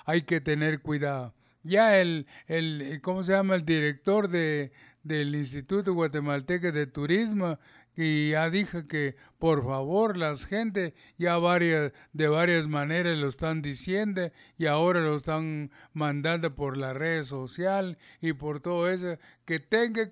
hay que tener cuidado. Ya ¿cómo se llama? El director del Instituto Guatemalteco de Turismo, y ya dijo que por favor las gente ya de varias maneras lo están diciendo y ahora lo están mandando por la red social y por todo eso, que tenga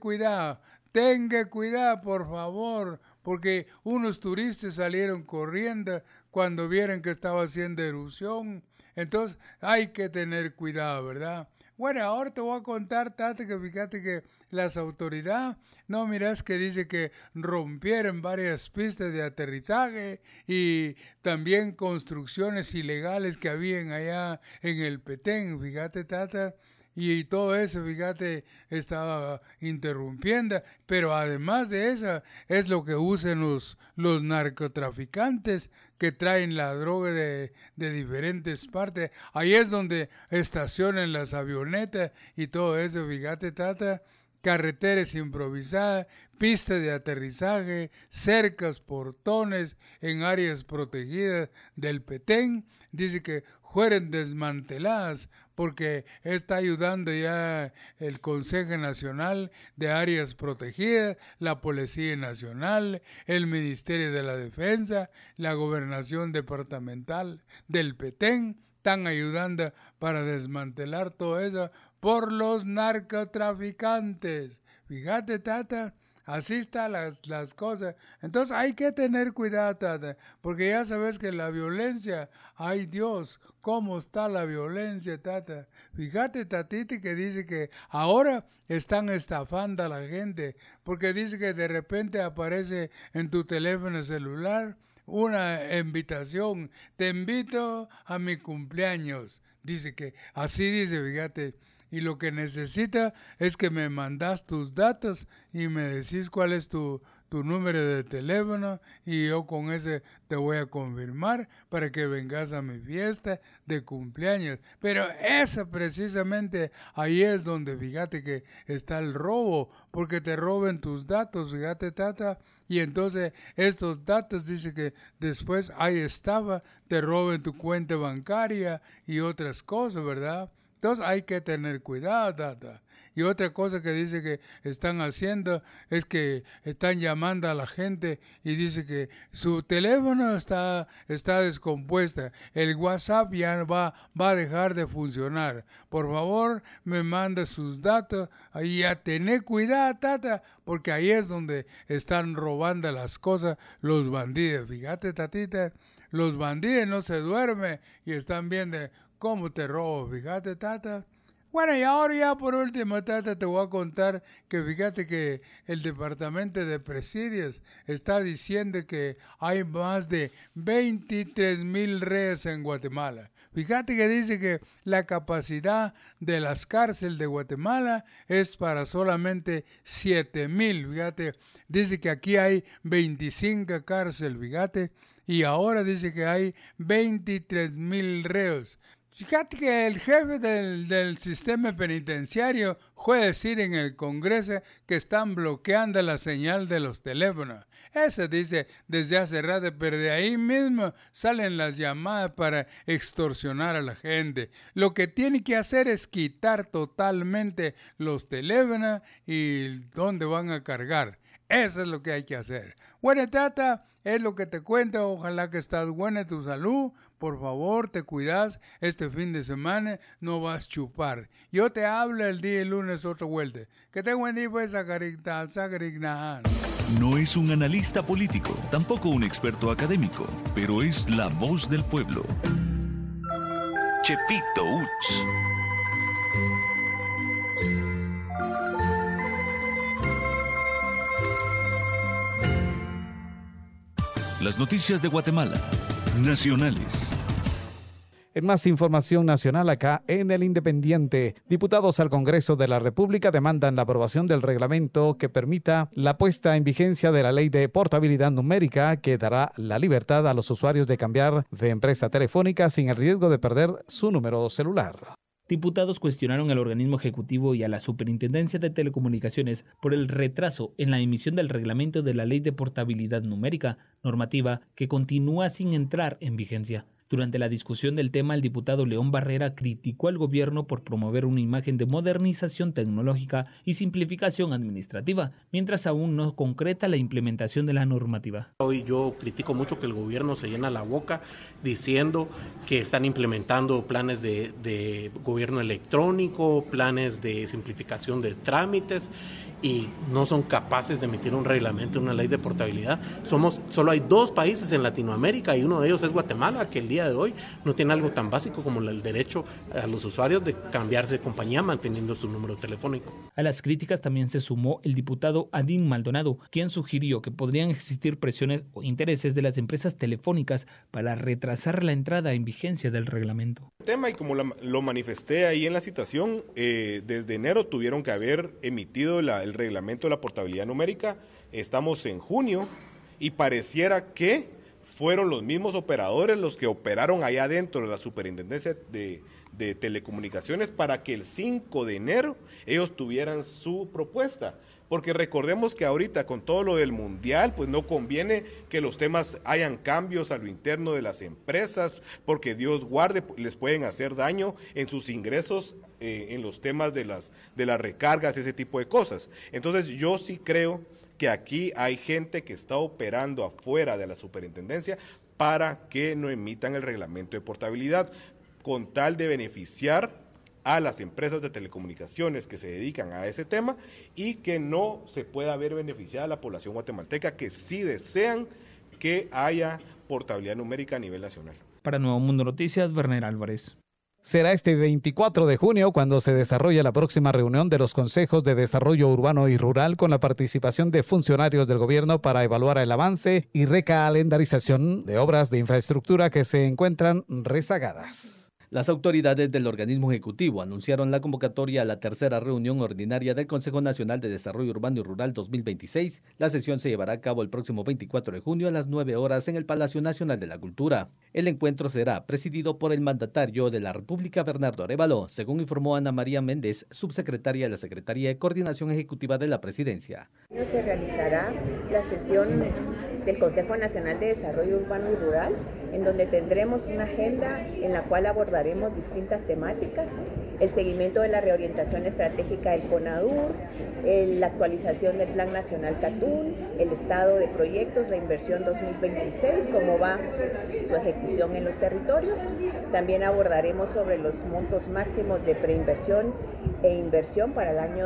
cuidado por favor, porque unos turistas salieron corriendo cuando vieron que estaba haciendo erupción. Entonces hay que tener cuidado, ¿verdad? Bueno, ahora te voy a contar, Tata, que fíjate que las autoridades, no miras que dice que rompieron varias pistas de aterrizaje y también construcciones ilegales que habían allá en el Petén, fíjate, Tata. Y todo eso, fíjate, estaba interrumpiendo. Pero además de eso, es lo que usan los narcotraficantes que traen la droga de diferentes partes. Ahí es donde estacionan las avionetas y todo eso, fíjate, Tata. Carreteras improvisadas, pistas de aterrizaje, cercas, portones en áreas protegidas del Petén. Dice que fueron desmanteladas porque está ayudando ya el Consejo Nacional de Áreas Protegidas, la Policía Nacional, el Ministerio de la Defensa, la Gobernación Departamental del Petén, están ayudando para desmantelar todo eso por los narcotraficantes. Fíjate, Tata, así están las cosas. Entonces hay que tener cuidado, Tata, porque ya sabes que la violencia, ay Dios, cómo está la violencia, Tata. Fíjate, Tatiti, que dice que ahora están estafando a la gente, porque dice que de repente aparece en tu teléfono celular una invitación, te invito a mi cumpleaños. Dice que, así dice, fíjate, y lo que necesita es que me mandas tus datos y me decís cuál es tu número de teléfono y yo con ese te voy a confirmar para que vengas a mi fiesta de cumpleaños. Pero esa precisamente ahí es donde fíjate que está el robo, porque te roben tus datos, fíjate, Tata, y entonces estos datos dice que después hay estafa, te roben tu cuenta bancaria y otras cosas, ¿verdad? Entonces hay que tener cuidado, Tata. Y otra cosa que dice que están haciendo es que están llamando a la gente y dice que su teléfono está descompuesta, el WhatsApp ya va a dejar de funcionar. Por favor, me manda sus datos y a tener cuidado, Tata, porque ahí es donde están robando las cosas los bandidos. Fíjate, Tatita, los bandidos no se duermen y están viendo cómo te robo, fíjate, Tata. Bueno, y ahora ya por último, Tata, te voy a contar que fíjate que el Departamento de Presidios está diciendo que hay más de 23,000 reos en Guatemala. Fíjate que dice que la capacidad de las cárceles de Guatemala es para solamente 7,000. Fíjate, dice que aquí hay 25 cárceles, fíjate, y ahora dice que hay 23,000 reos. Fíjate que el jefe del sistema penitenciario fue a decir en el Congreso que están bloqueando la señal de los teléfonos. Eso dice desde hace rato, pero de ahí mismo salen las llamadas para extorsionar a la gente. Lo que tiene que hacer es quitar totalmente los teléfonos y dónde van a cargar. Eso es lo que hay que hacer. Bueno, Tata, es lo que te cuento. Ojalá que estás buena tu salud. Por favor, te cuidas. Este fin de semana no vas a chupar. Yo te hablo el día lunes otra vuelta. Que tenga buen día, pues, Sacarignahan. No es un analista político, tampoco un experto académico, pero es la voz del pueblo. Chepito Uch. Las noticias de Guatemala, nacionales. En más información nacional acá en El Independiente, diputados al Congreso de la República demandan la aprobación del reglamento que permita la puesta en vigencia de la ley de portabilidad numérica que dará la libertad a los usuarios de cambiar de empresa telefónica sin el riesgo de perder su número celular. Diputados cuestionaron al organismo ejecutivo y a la Superintendencia de Telecomunicaciones por el retraso en la emisión del reglamento de la Ley de Portabilidad Numérica, normativa que continúa sin entrar en vigencia. Durante la discusión del tema, el diputado León Barrera criticó al gobierno por promover una imagen de modernización tecnológica y simplificación administrativa, mientras aún no concreta la implementación de la normativa. Hoy yo critico mucho que el gobierno se llena la boca diciendo que están implementando planes de gobierno electrónico, planes de simplificación de trámites, y no son capaces de emitir un reglamento, una ley de portabilidad. Solo hay 2 países en Latinoamérica y uno de ellos es Guatemala, que el día de hoy no tiene algo tan básico como el derecho a los usuarios de cambiarse de compañía manteniendo su número telefónico. A las críticas también se sumó el diputado Adín Maldonado, quien sugirió que podrían existir presiones o intereses de las empresas telefónicas para retrasar la entrada en vigencia del reglamento. El tema, y como lo manifesté ahí en la citación, desde enero tuvieron que haber emitido el reglamento de la portabilidad numérica. Estamos en junio y pareciera que fueron los mismos operadores los que operaron allá dentro de la Superintendencia de Telecomunicaciones para que el 5 de enero ellos tuvieran su propuesta. Porque recordemos que ahorita con todo lo del mundial, pues no conviene que los temas hayan cambios a lo interno de las empresas, porque Dios guarde, les pueden hacer daño en sus ingresos, en los temas de las recargas, ese tipo de cosas. Entonces yo sí creo que aquí hay gente que está operando afuera de la superintendencia para que no emitan el reglamento de portabilidad, con tal de beneficiar a las empresas de telecomunicaciones que se dedican a ese tema y que no se pueda ver beneficiada a la población guatemalteca que sí desean que haya portabilidad numérica a nivel nacional. Para Nuevo Mundo Noticias, Werner Álvarez. Será este 24 de junio cuando se desarrolle la próxima reunión de los Consejos de Desarrollo Urbano y Rural con la participación de funcionarios del gobierno para evaluar el avance y recalendarización de obras de infraestructura que se encuentran rezagadas. Las autoridades del organismo ejecutivo anunciaron la convocatoria a la tercera reunión ordinaria del Consejo Nacional de Desarrollo Urbano y Rural 2026. La sesión se llevará a cabo el próximo 24 de junio a las 9 horas en el Palacio Nacional de la Cultura. El encuentro será presidido por el mandatario de la República, Bernardo Arévalo, según informó Ana María Méndez, subsecretaria de la Secretaría de Coordinación Ejecutiva de la Presidencia. Se realizará la sesión del Consejo Nacional de Desarrollo Urbano y Rural, en donde tendremos una agenda en la cual abordaremos distintas temáticas, el seguimiento de la reorientación estratégica del CONADUR, la actualización del Plan Nacional CATUN, el estado de proyectos, la inversión 2026, cómo va su ejecución en los territorios. También abordaremos sobre los montos máximos de preinversión e inversión para el año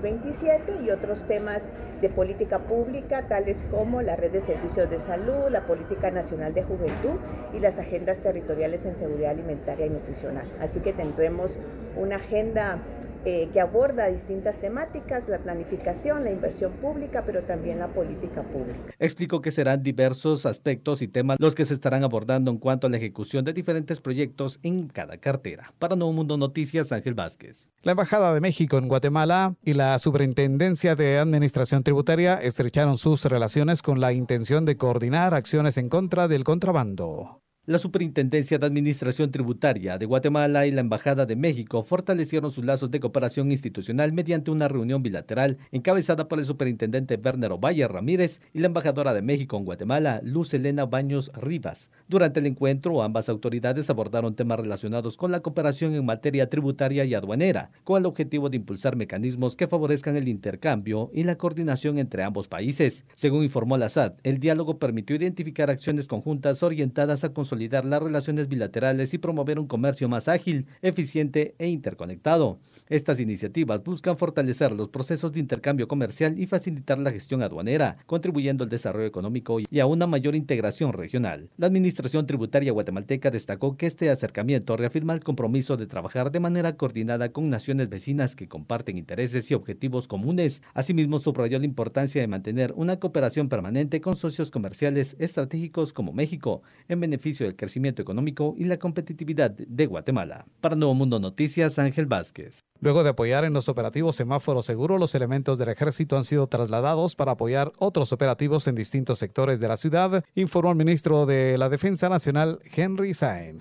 2027 y otros temas de política pública, tales como la red de servicios de salud, la política nacional de juventud y las agendas territoriales en seguridad alimentaria y nutricional. Así que tendremos una agenda que aborda distintas temáticas, la planificación, la inversión pública, pero también la política pública. Explicó que serán diversos aspectos y temas los que se estarán abordando en cuanto a la ejecución de diferentes proyectos en cada cartera. Para Nuevo Mundo Noticias, Ángel Vázquez. La Embajada de México en Guatemala y la Superintendencia de Administración Tributaria estrecharon sus relaciones con la intención de coordinar acciones en contra del contrabando. La Superintendencia de Administración Tributaria de Guatemala y la Embajada de México fortalecieron sus lazos de cooperación institucional mediante una reunión bilateral encabezada por el superintendente Werner Ovalle Ramírez y la embajadora de México en Guatemala, Luz Elena Baños Rivas. Durante el encuentro, ambas autoridades abordaron temas relacionados con la cooperación en materia tributaria y aduanera, con el objetivo de impulsar mecanismos que favorezcan el intercambio y la coordinación entre ambos países. Según informó la SAT, el diálogo permitió identificar acciones conjuntas orientadas a consolidar las relaciones bilaterales y promover un comercio más ágil, eficiente e interconectado. Estas iniciativas buscan fortalecer los procesos de intercambio comercial y facilitar la gestión aduanera, contribuyendo al desarrollo económico y a una mayor integración regional. La Administración Tributaria guatemalteca destacó que este acercamiento reafirma el compromiso de trabajar de manera coordinada con naciones vecinas que comparten intereses y objetivos comunes. Asimismo, subrayó la importancia de mantener una cooperación permanente con socios comerciales estratégicos como México, en beneficio del crecimiento económico y la competitividad de Guatemala. Para Nuevo Mundo Noticias, Ángel Vázquez. Luego de apoyar en los operativos Semáforo Seguro, los elementos del Ejército han sido trasladados para apoyar otros operativos en distintos sectores de la ciudad, informó el ministro de la Defensa Nacional, Henry Sáenz.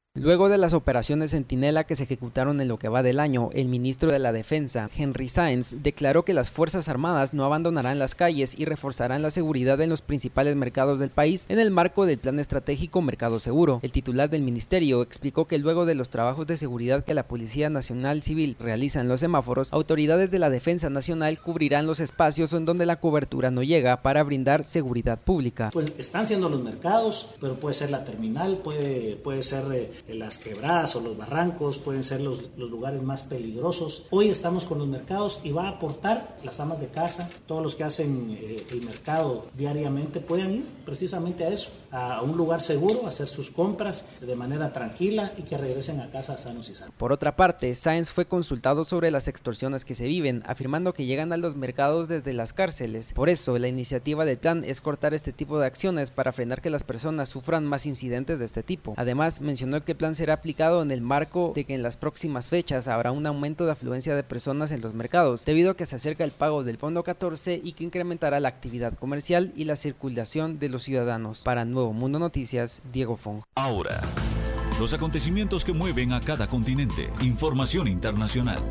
Luego de las operaciones Centinela que se ejecutaron en lo que va del año, el ministro de la Defensa, Henry Sáenz, declaró que las Fuerzas Armadas no abandonarán las calles y reforzarán la seguridad en los principales mercados del país en el marco del Plan Estratégico Mercado Seguro. El titular del ministerio explicó que luego de los trabajos de seguridad que la Policía Nacional Civil realiza en los semáforos, autoridades de la Defensa Nacional cubrirán los espacios en donde la cobertura no llega para brindar seguridad pública. Pues están siendo los mercados, pero puede ser la terminal, puede ser las quebradas o los barrancos, pueden ser los lugares más peligrosos. Hoy estamos con los mercados y va a aportar las amas de casa, todos los que hacen el mercado diariamente pueden ir precisamente a eso, a un lugar seguro, a hacer sus compras de manera tranquila y que regresen a casa sanos y salvos. Por otra parte, Sáenz fue consultado sobre las extorsiones que se viven, afirmando que llegan a los mercados desde las cárceles. Por eso, la iniciativa del plan es cortar este tipo de acciones para frenar que las personas sufran más incidentes de este tipo. Además, mencionó que el plan será aplicado en el marco de que en las próximas fechas habrá un aumento de afluencia de personas en los mercados, debido a que se acerca el pago del Fondo 14 y que incrementará la actividad comercial y la circulación de los ciudadanos. Para Nuevo Mundo Noticias, Diego Fong. Ahora, los acontecimientos que mueven a cada continente. Información internacional.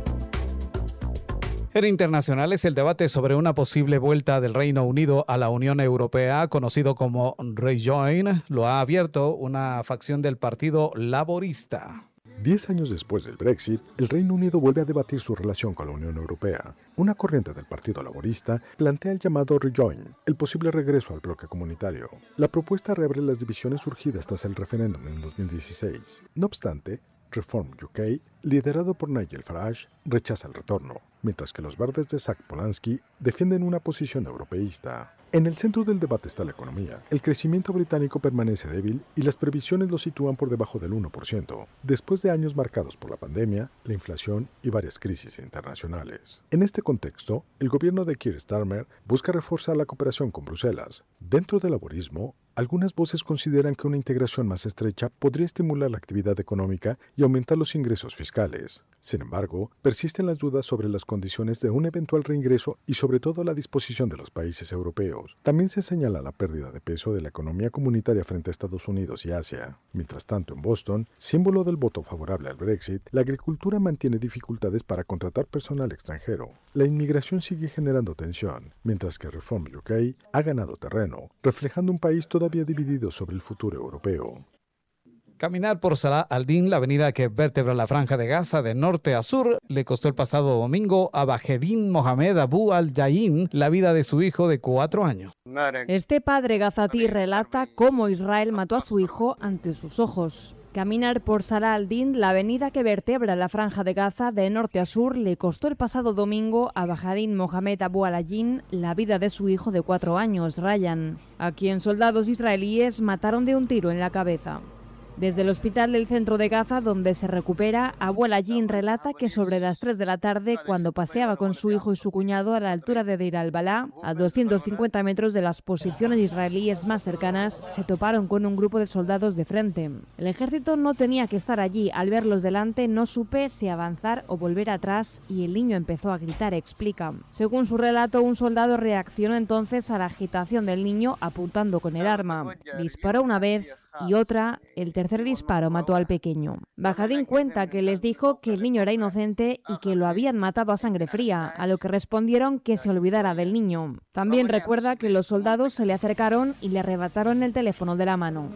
En internacionales, el debate sobre una posible vuelta del Reino Unido a la Unión Europea, conocido como Rejoin, lo ha abierto una facción del Partido Laborista. 10 años después del Brexit, el Reino Unido vuelve a debatir su relación con la Unión Europea. Una corriente del Partido Laborista plantea el llamado Rejoin, el posible regreso al bloque comunitario. La propuesta reabre las divisiones surgidas tras el referéndum en 2016. No obstante, Reform UK, liderado por Nigel Farage, rechaza el retorno, mientras que los verdes de Zach Polanski defienden una posición europeísta. En el centro del debate está la economía. El crecimiento británico permanece débil y las previsiones lo sitúan por debajo del 1%, después de años marcados por la pandemia, la inflación y varias crisis internacionales. En este contexto, el gobierno de Keir Starmer busca reforzar la cooperación con Bruselas. Dentro del laborismo, algunas voces consideran que una integración más estrecha podría estimular la actividad económica y aumentar los ingresos fiscales. Sin embargo, persisten las dudas sobre las condiciones de un eventual reingreso y sobre todo la disposición de los países europeos. También se señala la pérdida de peso de la economía comunitaria frente a Estados Unidos y Asia. Mientras tanto, en Boston, símbolo del voto favorable al Brexit, la agricultura mantiene dificultades para contratar personal extranjero. La inmigración sigue generando tensión, mientras que Reform UK ha ganado terreno, reflejando un país todavía dividido sobre el futuro europeo. Caminar por Salah al-Din, la avenida que vertebra la Franja de Gaza de norte a sur, le costó el pasado domingo a Bajedin Mohamed Abu al-Jayin la vida de su hijo de 4 años. Este padre gazatí relata cómo Israel mató a su hijo ante sus ojos. Caminar por Salah al-Din, la avenida que vertebra la Franja de Gaza de norte a sur, le costó el pasado domingo a Bajedin Mohamed Abu al-Jayin la vida de su hijo de 4 años, Ryan, a quien soldados israelíes mataron de un tiro en la cabeza. Desde el hospital del centro de Gaza, donde se recupera, Abu al-Jayin relata que sobre las 3 de la tarde, cuando paseaba con su hijo y su cuñado a la altura de Deir al-Balá, a 250 metros de las posiciones israelíes más cercanas, se toparon con un grupo de soldados de frente. El ejército no tenía que estar allí. Al verlos delante, no supe si avanzar o volver atrás y el niño empezó a gritar, explica. Según su relato, un soldado reaccionó entonces a la agitación del niño apuntando con el arma. Disparó una vez y otra. El tercer disparo mató al pequeño. Bajedin cuenta que les dijo que el niño era inocente y que lo habían matado a sangre fría, a lo que respondieron que se olvidara del niño. También recuerda que los soldados se le acercaron y le arrebataron el teléfono de la mano.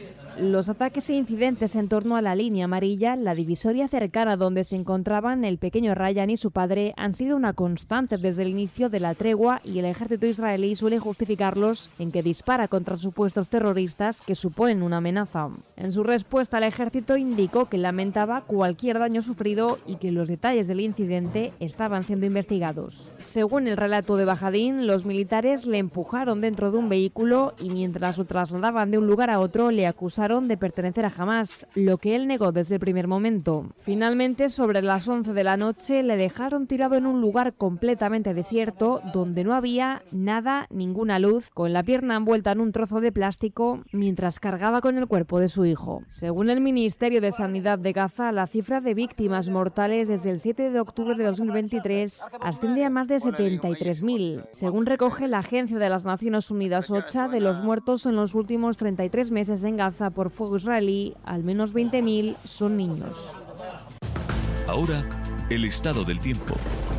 Los ataques e incidentes en torno a la línea amarilla, la divisoria cercana donde se encontraban el pequeño Ryan y su padre, han sido una constante desde el inicio de la tregua y el ejército israelí suele justificarlos en que dispara contra supuestos terroristas que suponen una amenaza. En su respuesta, el ejército indicó que lamentaba cualquier daño sufrido y que los detalles del incidente estaban siendo investigados. Según el relato de Bajedin, los militares le empujaron dentro de un vehículo y mientras lo trasladaban de un lugar a otro le acusaron de pertenecer a Hamás, lo que él negó desde el primer momento. Finalmente, sobre las 11 de la noche, le dejaron tirado en un lugar completamente desierto, donde no había nada, ninguna luz, con la pierna envuelta en un trozo de plástico, mientras cargaba con el cuerpo de su hijo. Según el Ministerio de Sanidad de Gaza, la cifra de víctimas mortales desde el 7 de octubre de 2023 asciende a más de 73.000. Según recoge la Agencia de las Naciones Unidas OCHA, de los muertos en los últimos 33 meses en Gaza amenazada por fuego israelí, al menos 20.000 son niños. Ahora, el estado del tiempo.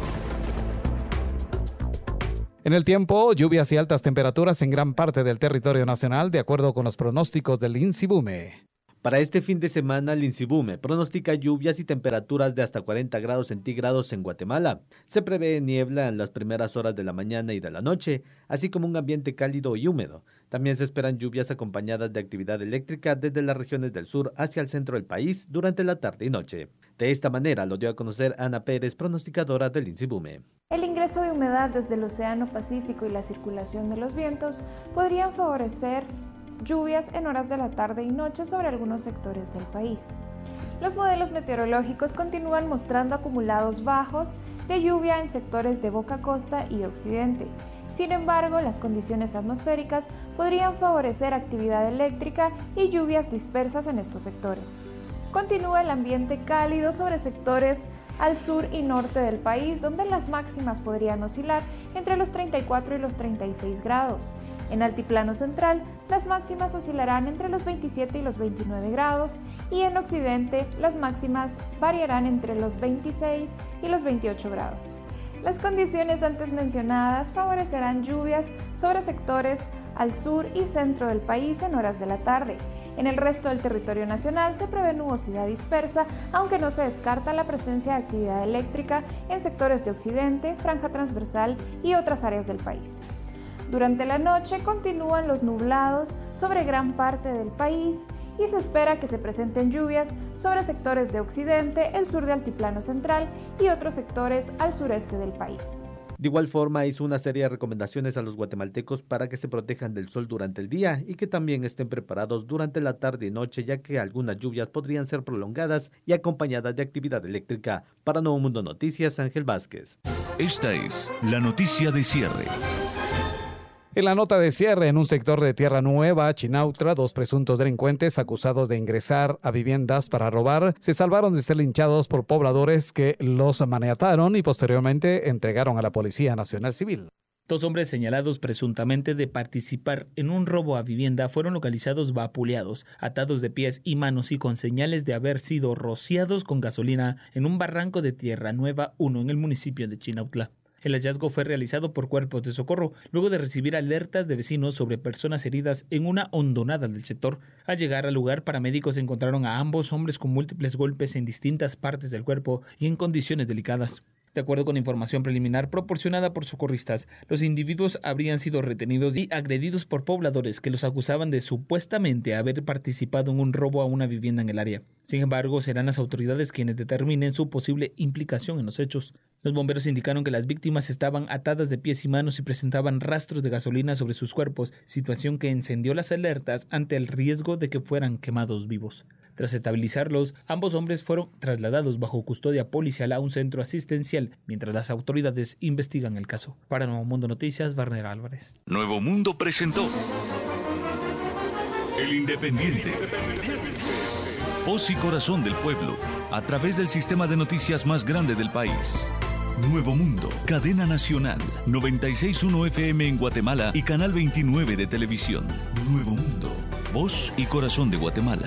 En el tiempo, lluvias y altas temperaturas en gran parte del territorio nacional, de acuerdo con los pronósticos del INSIBUME. Para este fin de semana, el INSIBUME pronostica lluvias y temperaturas de hasta 40 grados centígrados en Guatemala. Se prevé niebla en las primeras horas de la mañana y de la noche, así como un ambiente cálido y húmedo. También se esperan lluvias acompañadas de actividad eléctrica desde las regiones del sur hacia el centro del país durante la tarde y noche. De esta manera lo dio a conocer Ana Pérez, pronosticadora del INSIBUME. El ingreso de humedad desde el Océano Pacífico y la circulación de los vientos podrían favorecer lluvias en horas de la tarde y noche sobre algunos sectores del país. Los modelos meteorológicos continúan mostrando acumulados bajos de lluvia en sectores de Boca Costa y Occidente. Sin embargo, las condiciones atmosféricas podrían favorecer actividad eléctrica y lluvias dispersas en estos sectores. Continúa el ambiente cálido sobre sectores al sur y norte del país, donde las máximas podrían oscilar entre los 34 y los 36 grados. En Altiplano Central, las máximas oscilarán entre los 27 y los 29 grados y en Occidente, las máximas variarán entre los 26 y los 28 grados. Las condiciones antes mencionadas favorecerán lluvias sobre sectores al sur y centro del país en horas de la tarde. En el resto del territorio nacional se prevé nubosidad dispersa, aunque no se descarta la presencia de actividad eléctrica en sectores de Occidente, Franja Transversal y otras áreas del país. Durante la noche continúan los nublados sobre gran parte del país y se espera que se presenten lluvias sobre sectores de Occidente, el sur de Altiplano Central y otros sectores al sureste del país. De igual forma, hizo una serie de recomendaciones a los guatemaltecos para que se protejan del sol durante el día y que también estén preparados durante la tarde y noche, ya que algunas lluvias podrían ser prolongadas y acompañadas de actividad eléctrica. Para Nuevo Mundo Noticias, Ángel Vázquez. Esta es la noticia de cierre. En la nota de cierre, en un sector de Tierra Nueva, Chinautra, 2 presuntos delincuentes acusados de ingresar a viviendas para robar se salvaron de ser linchados por pobladores que los maniataron y posteriormente entregaron a la Policía Nacional Civil. 2 hombres señalados presuntamente de participar en un robo a vivienda fueron localizados vapuleados, atados de pies y manos y con señales de haber sido rociados con gasolina en un barranco de Tierra Nueva 1 en el municipio de Chinautla. El hallazgo fue realizado por cuerpos de socorro, luego de recibir alertas de vecinos sobre personas heridas en una hondonada del sector. Al llegar al lugar, paramédicos encontraron a ambos hombres con múltiples golpes en distintas partes del cuerpo y en condiciones delicadas. De acuerdo con información preliminar proporcionada por socorristas, los individuos habrían sido retenidos y agredidos por pobladores que los acusaban de supuestamente haber participado en un robo a una vivienda en el área. Sin embargo, serán las autoridades quienes determinen su posible implicación en los hechos. Los bomberos indicaron que las víctimas estaban atadas de pies y manos y presentaban rastros de gasolina sobre sus cuerpos, situación que encendió las alertas ante el riesgo de que fueran quemados vivos. Tras estabilizarlos, ambos hombres fueron trasladados bajo custodia policial a un centro asistencial, mientras las autoridades investigan el caso. Para Nuevo Mundo Noticias, Warner Álvarez. Nuevo Mundo presentó El Independiente. Voz y corazón del pueblo, a través del sistema de noticias más grande del país. Nuevo Mundo, cadena nacional, 96.1 FM en Guatemala y canal 29 de televisión. Nuevo Mundo, voz y corazón de Guatemala.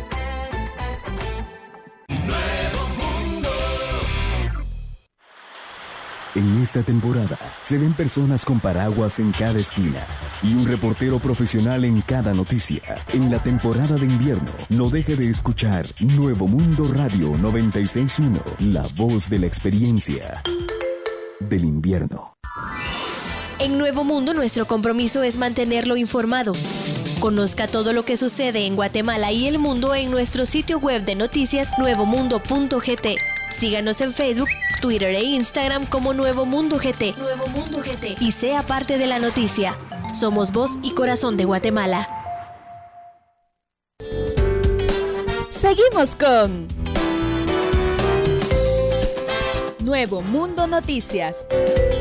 En esta temporada se ven personas con paraguas en cada esquina y un reportero profesional en cada noticia. En la temporada de invierno, no deje de escuchar Nuevo Mundo Radio 96.1, la voz de la experiencia del invierno. En Nuevo Mundo, nuestro compromiso es mantenerlo informado. Conozca todo lo que sucede en Guatemala y el mundo en nuestro sitio web de noticias nuevomundo.gt. Síganos en Facebook, Twitter e Instagram como Nuevo Mundo GT. Nuevo Mundo GT. Y sea parte de la noticia. Somos voz y corazón de Guatemala. Seguimos con Nuevo Mundo Noticias.